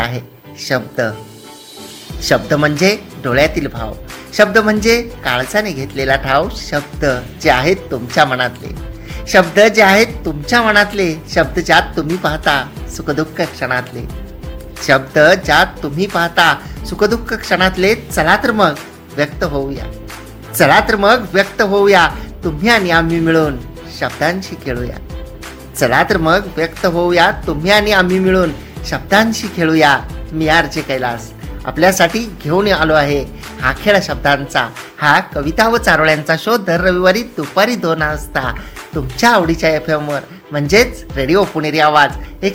आहे शब्द. शब्द म्हणजे डोळ्यातील भाव, शब्द म्हणजे काळजाने घेतलेला ठाव. शब्द जे आहेत तुमच्या मनातले, शब्द जे आहेत तुमच्या मनातले, शब्द ज्यात तुम्ही पाहता सुखदुःख क्षणातले, शब्द ज्यात तुम्ही पाहता सुखदुःख क्षणातले. चला तर मग व्यक्त होऊया, चला तर मग व्यक्त होऊया, तुम्ही आणि आम्ही मिळून शब्दांशी खेळूया. चला तर मग व्यक्त होऊया, तुम्ही आणि आम्ही मिळून शब्दांशी खेळूया. मी आरजे कैलास आपल्यासाठी घेऊन आलो आहे हा खेळ शब्दांचा, हा कविता व चारोळ्यांचा शो दर रविवारी दुपारी 2 वाजता तुमच्या आवडीच्या FM वर, म्हणजेच रेडिओ पुणेरी आवाज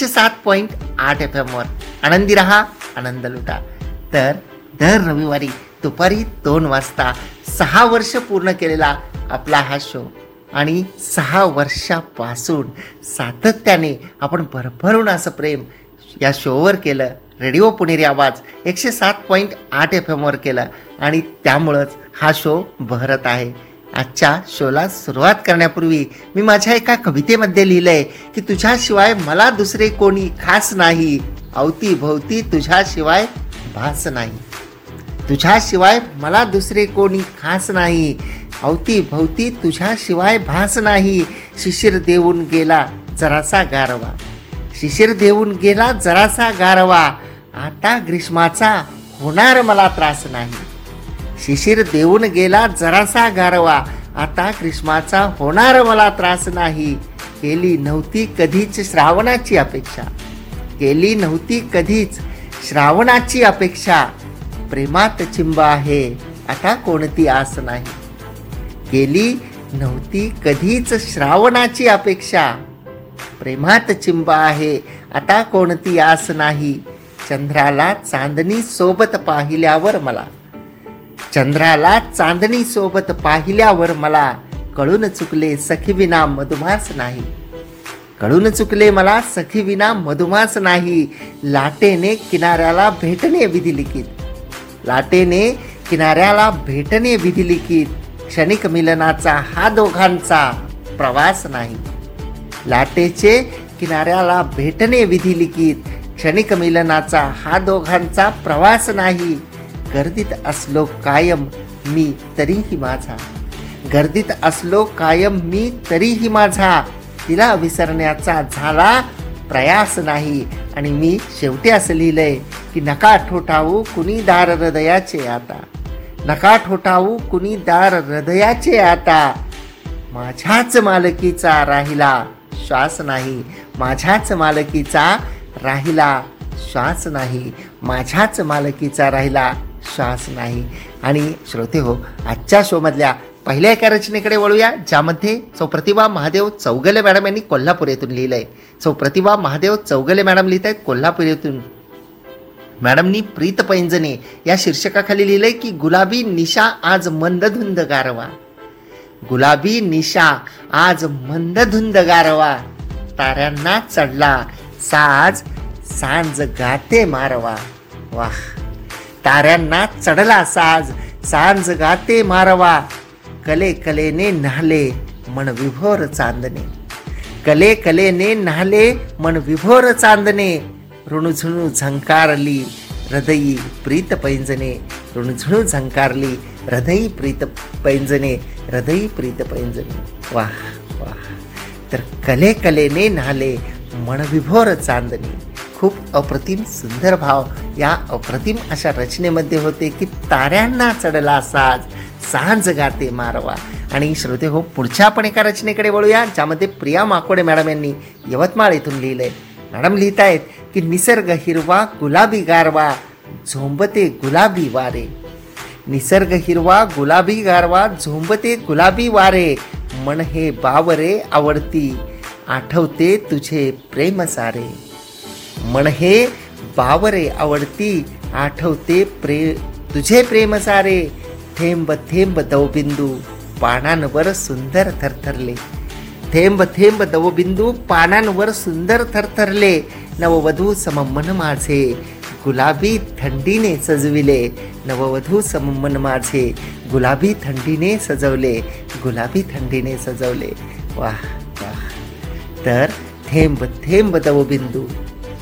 107.8 FM वर. आनंदी रहा, आनंद लुटा. तर दर रविवारी दुपारी 2 वाजता 6 वर्ष पूर्ण केलेला आपला हा शो, आणि 6 वर्षापासून सातत्याने आपण भरभरून असं प्रेम या शोवर केलं. रेडिओ पुणेरी आवाज 107.8 FM वर केलं, आणि त्यामुळंच हा शो बहरत आहे. आजच्या शोला सुरुवात करण्यापूर्वी मी माझ्या एका कवितेमध्ये लिहिलंय की तुझ्याशिवाय मला दुसरे कोणी खास नाही, अवतीभोवती तुझ्याशिवाय भास नाही. तुझ्याशिवाय मला दुसरे कोणी खास नाही, अवतीभोवती तुझ्याशिवाय भास नाही. शिशिर देऊन गेला जरासा गारवा, शिशिर देऊन गेला जरासा गारवा, आता ग्रीष्माचा होणार मला त्रास नाही. शिशिर देऊन गेला जरासा गारवा, आता ग्रीष्माचा होणार मला त्रास नाही. केली नव्हती कधीच श्रावणाची अपेक्षा, केली नव्हती कधीच श्रावणाची अपेक्षा, प्रेमात चिंब आहे आता कोणती आस नाही. केली नव्हती कधीच श्रावणाची अपेक्षा, प्रेमात चिंब आहे आता कोणती आस नाही. चंद्राला चांदणी सोबत पाहिल्यावर मला, चंद्राला चांदणी सोबत पाहिल्यावर मला, कळून चुकले सखी विना मधुमास नाही. कळून चुकले मला सखी विना मधुमास नाही. लाटेने किनाऱ्याला भेटणे विधी लिखित, लाटेने किनाऱ्याला भेटणे विधी लिखित, क्षणिक मिलनाचा हा दोघांचा प्रवास नाही. लाटेचे किनाऱ्याला भेटणे विधी लिखित, क्षणिक मिलनाचा हा दोघांचा प्रवास नाही. गर्दीत असलो कायम मी तरीही माझा, गर्दीत असलो कायम मी तरीही माझा, तिला विसरण्याचा झाला प्रयास नाही. आणि मी शेवटी असं लिहिलंय की नका ठोठावू कुणी दार हृदयाचे आता, नका ठोठावू कुणी दार हृदयाचे आता, माझ्याच मालकीचा राहिला श्वास नाही, माझ्याच मालकीचा राहिला श्वास नाही, माझ्याच मालकीचा राहिला श्वास नाही. आणि श्रोते हो, आजच्या शोमधल्या पहिल्या एका रचनेकडे वळूया, ज्यामध्ये प्रतिभा महादेव चौगले मॅडम यांनी कोल्हापूर येथून लिहिलंय. प्रतिभा महादेव चौगले मॅडम लिहित आहेत कोल्हापूर येथून. मॅडमनी प्रीत पैंजने या शीर्षकाखाली लिहिलंय की गुलाबी निशा आज मंदधुंद गारवा, गुलाबी निशा आज मंदधुंद गारवा, ताऱ्यांना चढला साज सांज गाते मारवा. वाह, ताऱ्यांना चढला साज सांज गाते मारवा, कले कलेने न्हाले मन विभोर चांदणे, कले कलेने न्हाले मन विभोर चांदणे, ऋणझुणू झंकारली हृदयी प्रीत पैंजने, ऋणझुणू झंकारली हृदयी प्रीत पैंजने, हृदयी प्रीत पैंजने. वाह वाह. तर कले कलेने न्हाले मन विभोर चांदणे, खूप अप्रतिम सुंदर भाव या अप्रतिम अशा रचनेमध्ये होते की ताऱ्यांना चढला साज सांज गाते मारवा. आणि श्रोते हो, पुढच्या आपण एका रचनेकडे वळूया, ज्यामध्ये प्रिया माकोडे मॅडम यांनी यवतमाळ इथून लिहिलंय. मॅडम लिहित आहेत की निसर्ग हिरवा गुलाबी गारवा, झोंबते गुलाबी वारे, निसर्ग हिरवा गुलाबी गारवा, झोंबते गुलाबी वारे, मन हे बावरे आवडती आठवते तुझे प्रेम सारे, मन हे बावरे आवडती आठवते तुझे प्रेम सारे, थेंब थेंब दवबिंदू पानांवर सुंदर थरथरले, थेंब थेंब दवबिंदू पानांवर सुंदर थरथरले, नववधू सममन माझे गुलाबी थंडीने सजविले, नववधू सममन माझे गुलाबी थंडीने सजवले, गुलाबी थंडीने सजवले. वाह वाह. तर थेंब थेंब दवबिंदू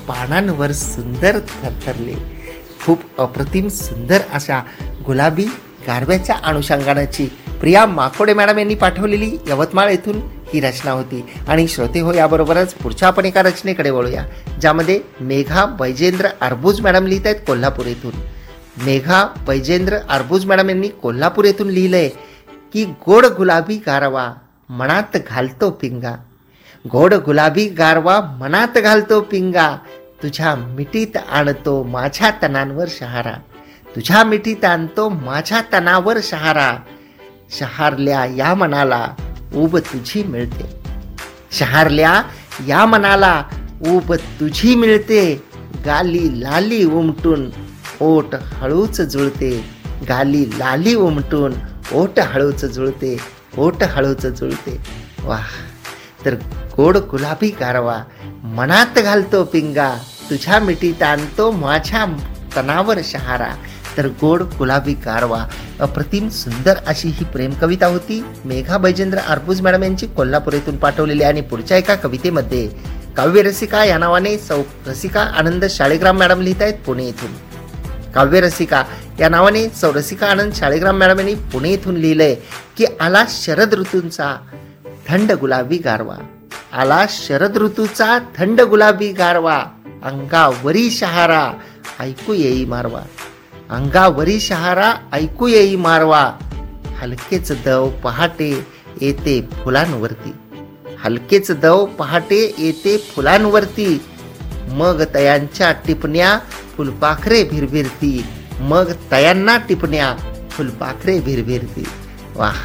पानांवर सुंदर थरथरले. खूप अप्रतिम सुंदर अशा गुलाबी गारव्याच्या अनुषंगानाची प्रिया माकोडे मॅडम यांनी पाठवलेली यवतमाळ येथून ही रचना होती. आणि श्रोते हो, याबरोबरच पुढच्या आपण एका रचनेकडे वळूया, ज्यामध्ये मेघा बैजेंद्र अर्बुज मॅडम लिहित आहेत कोल्हापूर येथून. मेघा बैजेंद्र अर्बुज मॅडम यांनी कोल्हापूर येथून लिहिलंय की गोड गुलाबी गारवा मनात घालतो पिंगा. गोड गुलाबी गारवा मनात घालतो पिंगा. तुझ्या मिठीत आणतो माझ्या तनांवर शहारा. तुझ्या मिठीत आणतो माझ्या तनावर शहारा. शहारल्या या मनाला ऊब तुझी मिळते. शहारल्या या मनाला ऊब तुझी मिळते. गाली लाली उमटून ओठ हळूच जुळते. गाली लाली उमटून ओठ हळूच जुळते. ओठ हळूच जुळते. वाह. तर गोड गुलाबी गारवा मनात घालतो पिंगा. तुझ्या मिठीत आणतो माझ्या तनावर शहारा. तर गोड गुलाबी गारवा, अप्रतिम सुंदर अशी ही प्रेम कविता होती. मेघा बैजेंद्र अर्बुज मॅडम यांची कोल्हापूर येथून पाठवलेली. आणि पुढच्या एका कवितेमध्ये काव्यरसिका या नावाने सौ रसिका आनंद शाळेग्राम मॅडम लिहित आहेत पुणे येथून. काव्यरसिका या नावाने सौ रसिका आनंद शाळेग्राम मॅडम यांनी पुणे येथून लिहिलंय की आला शरद ऋतूंचा थंड गुलाबी गारवा. आला शरद ऋतूचा थंड गुलाबी गारवा. अंगावरी शहारा ऐकू येई मारवा. अंगावरी शहारा ऐकू येई मारवा. हलकेच दव पहाटे येते फुलांवरती. हलकेच दव पहाटे येते फुलांवरती. मग तयांच्या टिपण्या फुलपाखरे भिरभिरती. मग तयांना टिपण्या फुलपाखरे भिरभिरती. वाह.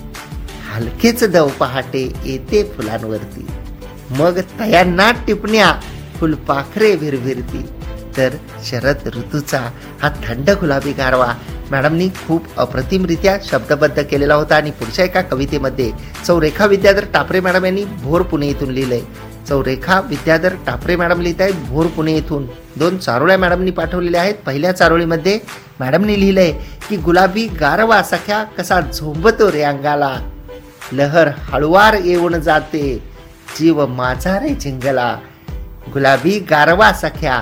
हलकेच दव पहाटे येते फुलांवरती. मग तयांना टिपण्या फुलपाखरे भिरभिरती. तर शरद ऋतूचा हा थंड गुलाबी गारवा मॅडमनी खूप अप्रतिमरित्या शब्दबद्ध केलेला होता. आणि पुढच्या एका कवितेमध्ये सौ रेखा विद्याधर टापरे मॅडम यांनी भोर पुणे येथून लिहिलंय. सौ रेखा विद्याधर टापरे मॅडम लिहित आहेत भोर पुणे येथून. 2 चारोळ्या मॅडमनी पाठवलेल्या आहेत. पहिल्या चारोळीमध्ये मॅडमनी लिहिलंय की गुलाबी गारवा सख्या कसा झोंबतो रे अंगाला. लहर हळुवार येऊन जाते जीव माझा रे झिंगला. गुलाबी गारवा सख्या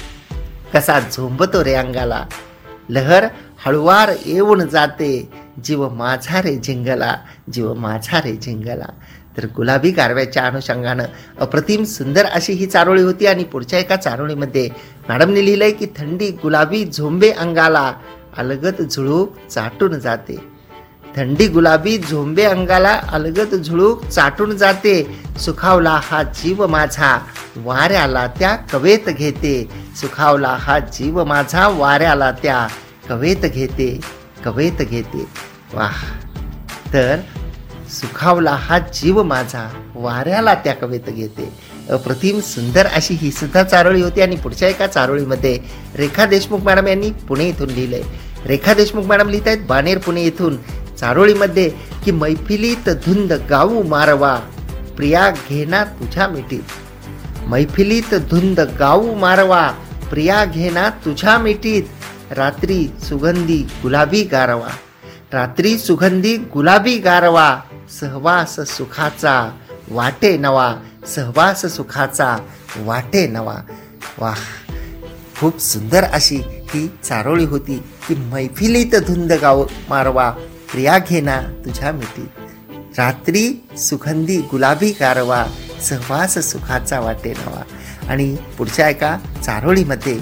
कसा झोंबतो रे अंगाला. लहर हळुवार येऊन जाते जीव माझा रे झिंगला. जीव माझा रे झिंगला. तर गुलाबी गारव्याच्या अनुषंगानं अप्रतिम सुंदर अशी ही चारोळी होती. आणि पुढच्या एका चारोळीमध्ये मॅडमने लिहिलंय की थंडी गुलाबी झोंबे अंगाला अलगद झुळूक चाटून जाते. थंडी गुलाबी झोंबे अंगाला अलगद झुळूक चाटून जाते. सुखावला हा जीव माझा वाऱ्याला त्या कवेत घेते. सुखावला हा जीव माझा वाऱ्याला त्या कवेत घेते. कवेत घेते. वाह. तर सुखावला हा जीव माझा वाऱ्याला त्या कवेत घेते. अप्रतिम सुंदर अशी ही सुद्धा चारोळी होती. आणि पुढच्या एका चारोळीमध्ये रेखा देशमुख मॅडम यांनी पुणे येथून लिहिलंय. रेखा देशमुख मॅडम लिहित आहेत बाणेर पुणे येथून चारोळीमध्ये की मैफिलीत धुंद गाऊ मारवा प्रिया घेना तुझ्या मिठीत. मैफिलीत धुंद गाऊ मारवा प्रिया घेना तुझ्या मिठीत. रात्री सुगंधी गुलाबी गारवा. रात्री सुगंधी गुलाबी गारवा. सहवास सुखाचा वाटे नवा. सहवास सुखाचा वाटे नवा. वाह. खूप सुंदर अशी ही चारोळी होती की मैफिलीत धुंद गाऊ मारवा प्रिया घेना तुझ्या मिठीत. रात्री सुगंधी गुलाबी गारवा सहवास सुखाचा वाटे नवा. आणि पुढच्या एका चारोळीमध्ये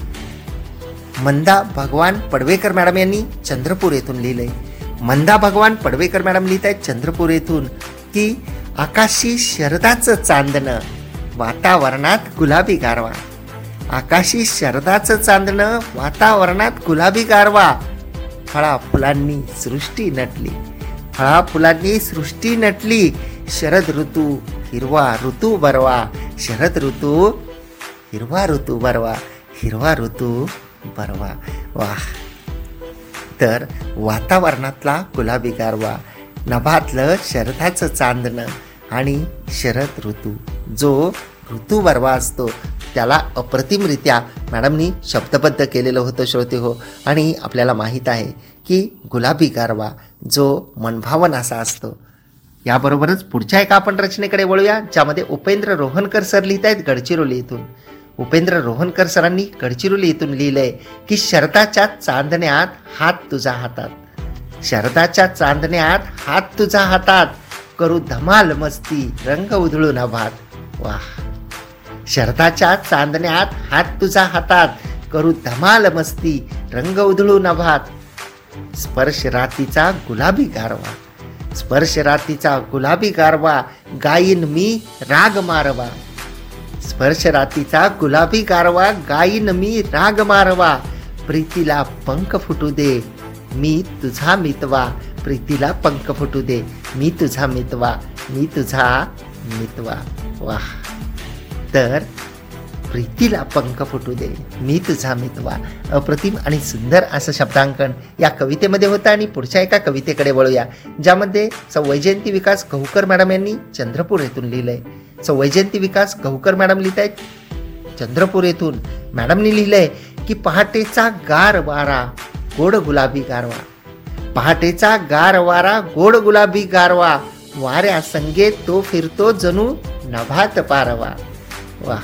मंदा भगवान पडवेकर मॅडम यांनी चंद्रपूर येथून लिहिलंय. मंदा भगवान पडवेकर मॅडम लिहित आहेत चंद्रपूर येथून की आकाशी शरदाचं चांदणं वातावरणात गुलाबी गारवा. आकाशी शरदाचं चांदणं वातावरणात गुलाबी गारवा. फळा फुलांनी सृष्टी नटली. फळा फुलांनी सृष्टी नटली. शरद ऋतू हिरवा ऋतू बरवा. शरद ऋतू हिरवा ऋतू बरवा. हिरवा ऋतू बरवा. वाह. तर वातावरणातला गुलाबी गारवा, नभातलं शरदाचं चांदणं आणि शरद ऋतू जो ऋतू बरवा असतो त्याला अप्रतिमरित्या मॅडमनी शब्दबद्ध केलेलं होतं श्रोते हो. आणि आपल्याला माहीत आहे की गुलाबी गारवा जो मनभावन असा असतो. याबरोबरच पुढच्या एका आपण रचनेकडे वळूया ज्यामध्ये उपेंद्र रोहनकर सर लिहित आहेत गडचिरोली येथून. उपेंद्र रोहनकर सरांनी गडचिरोली येथून लिहिलंय की शरदाच्या चांदण्यात हात तुझ्या हातात, शरदाच्या चांदण्यात हात तुझ्या हातात, करू धमाल मस्ती रंग उधळून नभात. वाह. शरदाच्या चांदण्यात हात तुझ्या हातात, करू धमाल मस्ती रंग उधळून नभात. स्पर्श रातीचा गुलाबी गारवा, स्पर्श रातीचा गुलाबी गारवा, गाईन मी राग मारवा. स्पर्श रातीचा गुलाबी गारवा, गाईन मी राग मारवा. प्रीतीला पंख फुटू दे, मी तुझा मितवा. प्रीतीला पंख फुटू दे, मी तुझा मितवा, मी तुझा मितवा. वाह. तर प्रीतीला पंख फुटू दे, मी तुझा मितवा. अप्रतिम आणि सुंदर असं शब्दांकन या कवितेमध्ये होतं. आणि पुढच्या एका कवितेकडे वळूया, ज्यामध्ये सौ वैजयंती विकास गहुकर मॅडम यांनी चंद्रपूर येथून लिहिलंय. सौ वैजयंती विकास गहुकर मॅडम लिहित आहेत चंद्रपूर येथून. मॅडमनी लिहिलंय की पहाटेचा गार वारा गोड गुलाबी गारवा, पहाटेचा गार वारा गोड गुलाबी गारवा, वाऱ्या संगे तो फिरतो जणू नभात पारवा. वाह.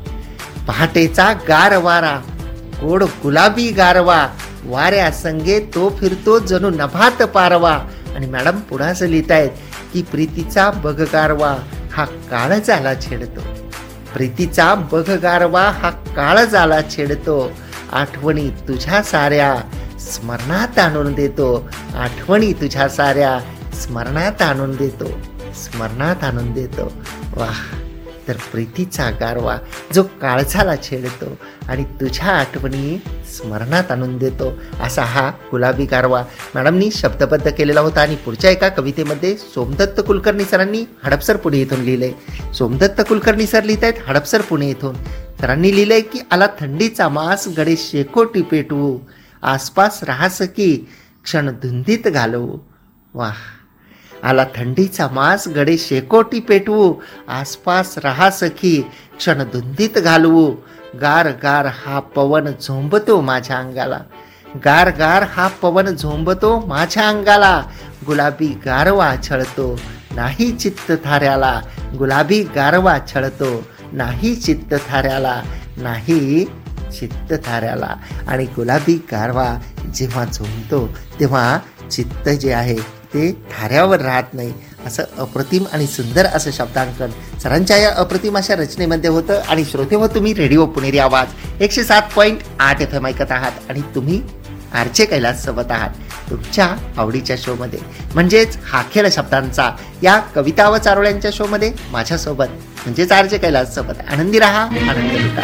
पहाटेचा गार वारा गोड गुलाबी गारवा, वाऱ्या संगे तो फिरतो जणू नभात पारवा. आणि मॅडम पुढे असं लिहित आहेत की प्रीतीचा बघ गारवा हा काळजाला छेडतो, प्रीतीचा बघ गारवा हा काळजाला छेडतो. आठवणी तुझ्या साऱ्या स्मरणात आणून देतो, आठवणी तुझ्या साऱ्या स्मरणात आणून देतो, स्मरणात आणून देतो. वाह. तर प्रीतीचा गारवा जो काळजाला छेडतो आणि तुझ्या आठवणी स्मरणात आणून देतो, असा हा गुलाबी गारवा मॅडमनी शब्दबद्ध केलेला होता. आणि पुढच्या एका कवितेमध्ये सोमदत्त कुलकर्णी सरांनी हडपसर पुणे येथून लिहिलंय. सोमदत्त कुलकर्णी सर लिहित आहेत हडपसर पुणे येथून. सरांनी लिहिलंय की आला थंडीचा मास गडे शेकोटी पेटवू, आसपास राहास की क्षण धुंदीत घालवू. वाह. आला थंडीचा मास गडे शेकोटी पेटवू, आसपास राहा सखी क्षण धुंदीत घालवू. गार गार हा पवन झोंबतो माझ्या अंगाला, गार गार हा पवन झोंबतो माझ्या अंगाला. गुलाबी गारवा छळतो नाही चित्त थाऱ्याला, गुलाबी गारवा छळतो नाही चित्त थाऱ्याला, नाही चित्त थाऱ्याला. आणि गुलाबी गारवा जेव्हा झोंबतो तेव्हा चित्त जे आहे ते थाऱ्यावर राहत नाही. असं अप्रतिम आणि सुंदर असं शब्दांकन सरांच्या या अप्रतिम अशा रचनेमध्ये होतं. आणि श्रोते हो, तुम्ही रेडिओ पुणेरी आवाज 107.8 FM ऐकत आहात आणि तुम्ही आरचे कैलास सोबत आहात तुमच्या आवडीच्या शोमध्ये, म्हणजेच हा खेळ शब्दांचा या कविता व चारोळ्यांच्या शोमध्ये माझ्यासोबत म्हणजेच आरचे कैलास सोबत. आनंदी राहा, आनंद लुटा.